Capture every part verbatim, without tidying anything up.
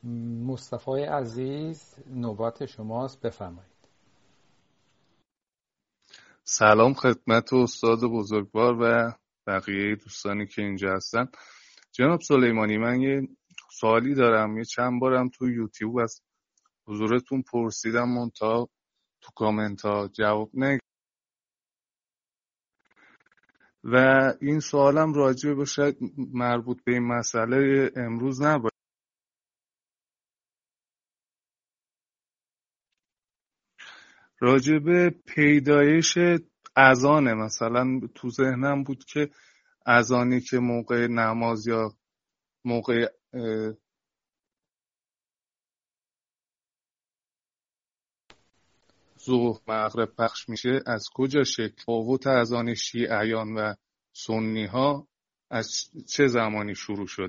مصطفی عزیز نوبت شماست، بفرمایید. سلام خدمت استاد بزرگوار و بقیه دوستانی که اینجا هستن. جناب سلیمانی، من یه سوالی دارم. یه چند بارم تو یوتیوب از حضورتون پرسیدم منتها تو کامنت ها جواب نگرفتم و این سوالم راجع به شاید مربوط به این مسئله امروز نباشه. راجع به پیدایش اذانه. مثلا تو ذهنم بود که اذانی که موقع نماز یا موقع ظهر مغرب پخش میشه از کجا شکل تفاوت اذان شیعیان و سنی ها از چه زمانی شروع شد؟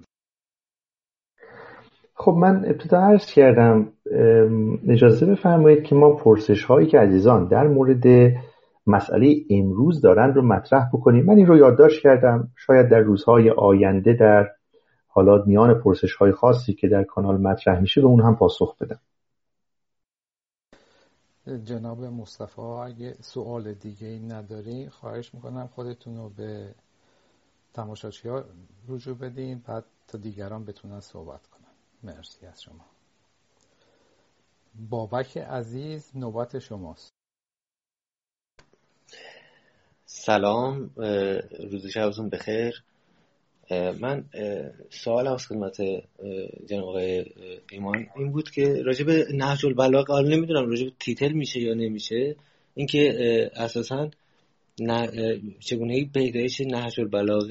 خب من ابتدا عرض کردم، اجازه بفرمایید که ما پرسش هایی که عزیزان در مورد مسئله امروز دارن رو مطرح بکنیم. من این رو یادداشت کردم، شاید در روزهای آینده در حالا میان پرسش های خاصی که در کانال مطرح میشه به اون هم پاسخ بدم. جناب مصطفی اگه سوال دیگه ای نداری خواهش میکنم خودتون رو به تماشاچی ها رجوع بدین، بعد تا دیگران بتونن صحبت کنن. مرسی از شما. بابک عزیز نوبت شماست. سلام، روز شبتون بخیر. من سوال از خدمت جناب آقای ایمان این بود که راجع به نهج البلاغه، حالا نمیدونم راجع به تیتل میشه یا نمیشه، اینکه اساساً چگونگی پیدایش نهج البلاغه